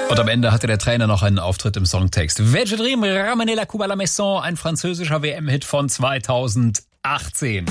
Und am Ende hatte der Trainer noch einen Auftritt im Songtext. Veg Dream, Ramenez la coupe à la maison, ein französischer WM-Hit von 2018.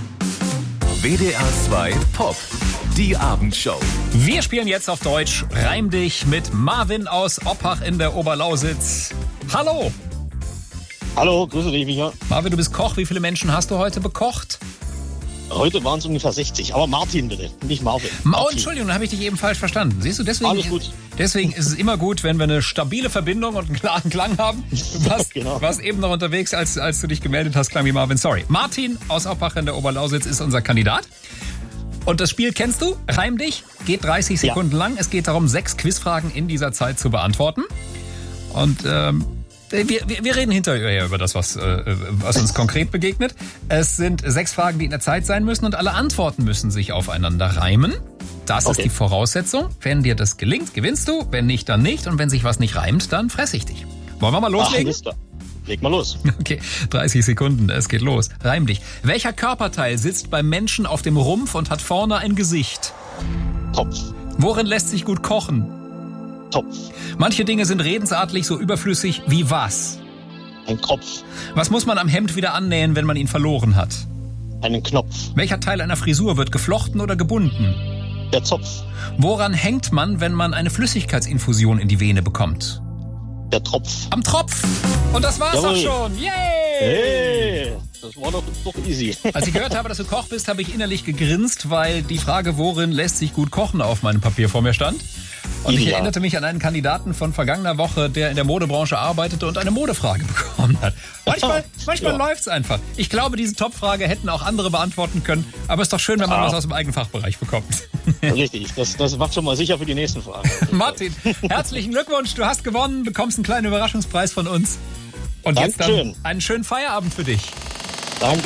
WDR 2 Pop, die Abendshow. Wir spielen jetzt auf Deutsch Reim dich mit Marvin aus Oppach in der Oberlausitz. Hallo! Hallo, grüße dich, Micha. Marvin, du bist Koch. Wie viele Menschen hast du heute bekocht? Heute waren es ungefähr 60, aber Martin bitte, nicht Marvin. Oh, Entschuldigung, dann habe ich dich eben falsch verstanden. Siehst du, Alles gut. Deswegen ist es immer gut, wenn wir eine stabile Verbindung und einen klaren Klang haben. Du warst eben noch unterwegs, als du dich gemeldet hast, klang wie Marvin. Sorry. Martin aus Oppach in der Oberlausitz ist unser Kandidat. Und das Spiel kennst du? Reim dich. Geht 30 Sekunden lang. Es geht darum, 6 Quizfragen in dieser Zeit zu beantworten. Und wir reden hinterher über das, was uns konkret begegnet. Es sind 6 Fragen, die in der Zeit sein müssen und alle Antworten müssen sich aufeinander reimen. Das ist die Voraussetzung. Wenn dir das gelingt, gewinnst du. Wenn nicht, dann nicht. Und wenn sich was nicht reimt, dann fress ich dich. Wollen wir mal loslegen? Leg mal los. Okay, 30 Sekunden, es geht los. Reim dich. Welcher Körperteil sitzt beim Menschen auf dem Rumpf und hat vorne ein Gesicht? Kopf. Worin lässt sich gut kochen? Topf. Manche Dinge sind redensartlich so überflüssig wie was? Ein Kopf. Was muss man am Hemd wieder annähen, wenn man ihn verloren hat? Einen Knopf. Welcher Teil einer Frisur wird geflochten oder gebunden? Der Zopf. Woran hängt man, wenn man eine Flüssigkeitsinfusion in die Vene bekommt? Der Tropf. Am Tropf. Und das war's auch schon. Yay! Hey, das war doch easy. Als ich gehört habe, dass du Koch bist, habe ich innerlich gegrinst, weil die Frage, worin lässt sich gut kochen, auf meinem Papier vor mir stand. Und ich erinnerte mich an einen Kandidaten von vergangener Woche, der in der Modebranche arbeitete und eine Modefrage bekommen hat. Manchmal läuft's einfach. Ich glaube, diese Top-Frage hätten auch andere beantworten können. Aber es ist doch schön, wenn man was aus dem eigenen Fachbereich bekommt. Richtig, das macht schon mal sicher für die nächsten Fragen. Martin, herzlichen Glückwunsch. Du hast gewonnen, bekommst einen kleinen Überraschungspreis von uns. Und jetzt dann einen schönen Feierabend für dich. Danke.